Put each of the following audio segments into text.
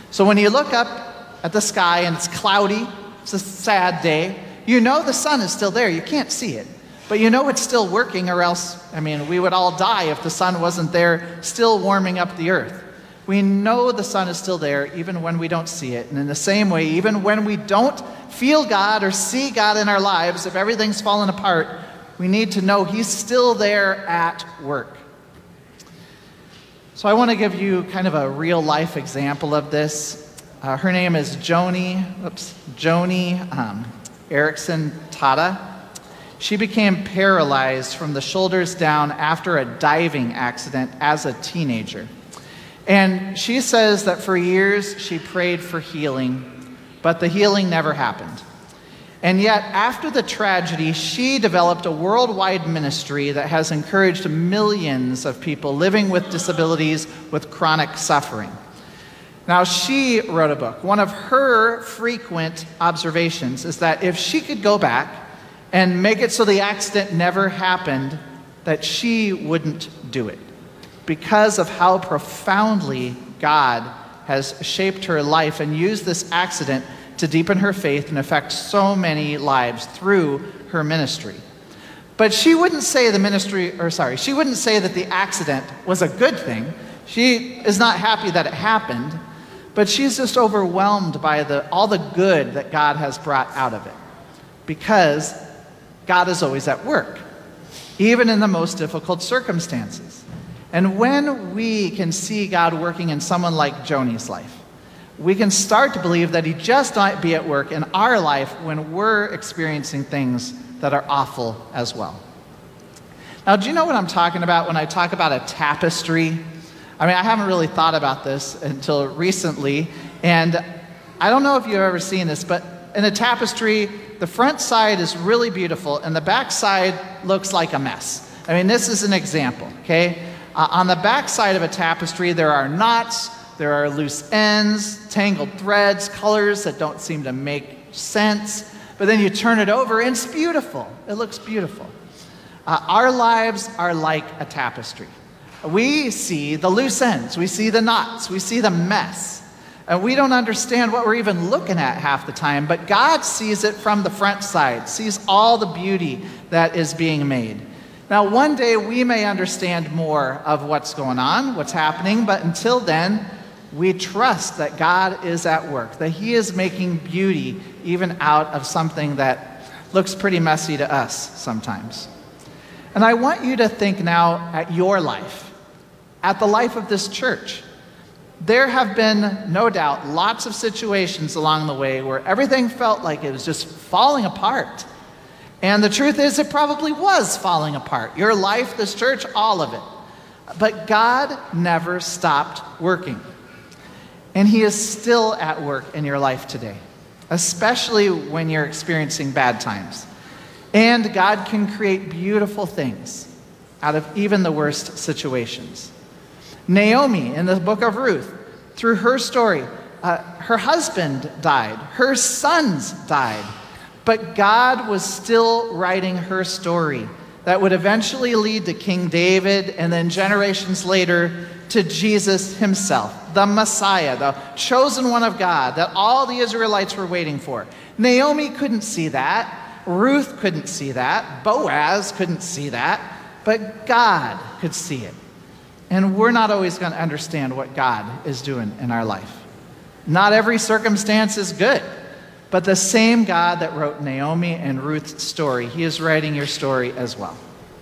So when you look up at the sky and it's cloudy, it's a sad day, you know the sun is still there. You can't see it, but you know it's still working, or else, we would all die if the sun wasn't there still warming up the earth. We know the sun is still there even when we don't see it. And in the same way, even when we don't feel God or see God in our lives, if everything's fallen apart, we need to know He's still there at work. So I want to give you kind of a real life example of this. Her name is Joni Erickson Tata. She became paralyzed from the shoulders down after a diving accident as a teenager. And she says that for years she prayed for healing, but the healing never happened. And yet, after the tragedy, she developed a worldwide ministry that has encouraged millions of people living with disabilities with chronic suffering. Now, she wrote a book. One of her frequent observations is that if she could go back and make it so the accident never happened, that she wouldn't do it, because of how profoundly God has shaped her life and used this accident to deepen her faith and affect so many lives through her ministry. But she wouldn't say she wouldn't say that the accident was a good thing. She is not happy that it happened, but she's just overwhelmed by all the good that God has brought out of it, because God is always at work, even in the most difficult circumstances. And when we can see God working in someone like Joni's life, we can start to believe that He just might be at work in our life when we're experiencing things that are awful as well. Now, do you know what I'm talking about when I talk about a tapestry? I haven't really thought about this until recently, and I don't know if you've ever seen this, but in a tapestry, the front side is really beautiful, and the back side looks like a mess. This is an example, okay? On the back side of a tapestry, there are knots, there are loose ends, tangled threads, colors that don't seem to make sense. But then you turn it over and it's beautiful. It looks beautiful. Our lives are like a tapestry. We see the loose ends, we see the knots, we see the mess. And we don't understand what we're even looking at half the time, but God sees it from the front side, sees all the beauty that is being made. Now, one day we may understand more of what's going on, what's happening, but until then, we trust that God is at work, that He is making beauty even out of something that looks pretty messy to us sometimes. And I want you to think now at your life, at the life of this church. There have been, no doubt, lots of situations along the way where everything felt like it was just falling apart. And the truth is, it probably was falling apart. Your life, this church, all of it. But God never stopped working. And He is still at work in your life today, especially when you're experiencing bad times. And God can create beautiful things out of even the worst situations. Naomi, in the book of Ruth, through her story, her husband died, her sons died, but God was still writing her story that would eventually lead to King David, and then generations later to Jesus Himself, the Messiah, the chosen one of God that all the Israelites were waiting for. Naomi couldn't see that. Ruth couldn't see that. Boaz couldn't see that. But God could see it. And we're not always going to understand what God is doing in our life. Not every circumstance is good. But the same God that wrote Naomi and Ruth's story, He is writing your story as well.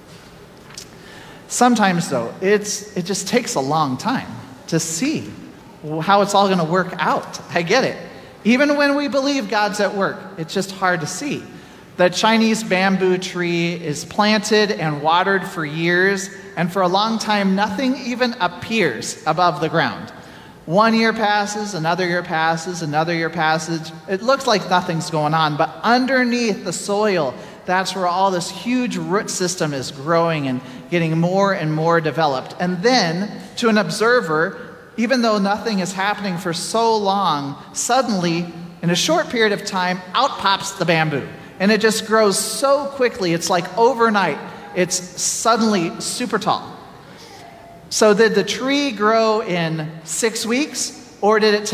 Sometimes, though, it just takes a long time to see how it's all going to work out. I get it. Even when we believe God's at work, it's just hard to see. The Chinese bamboo tree is planted and watered for years, and for a long time, nothing even appears above the ground. 1 year passes, another year passes, another year passes. It looks like nothing's going on, but underneath the soil, that's where all this huge root system is growing and getting more and more developed. And then, to an observer, even though nothing is happening for so long, suddenly, in a short period of time, out pops the bamboo. And it just grows so quickly, it's like overnight, it's suddenly super tall. So did the tree grow in 6 weeks, or did it